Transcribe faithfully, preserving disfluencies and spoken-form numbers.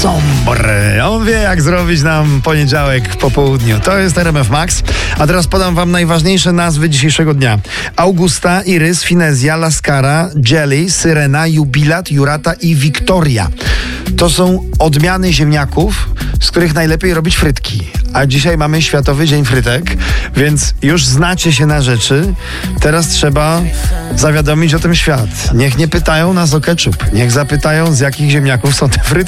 Sombre. On wie, jak zrobić nam poniedziałek po południu. To jest R M F Max. A teraz podam wam najważniejsze nazwy dzisiejszego dnia. Augusta, Irys, Finezja, Laskara, Jelly, Syrena, Jubilat, Jurata i Wiktoria. To są odmiany ziemniaków, z których najlepiej robić frytki. A dzisiaj mamy Światowy Dzień Frytek, więc już znacie się na rzeczy. Teraz trzeba zawiadomić o tym świat. Niech nie pytają nas o ketchup. Niech zapytają, z jakich ziemniaków są te frytki.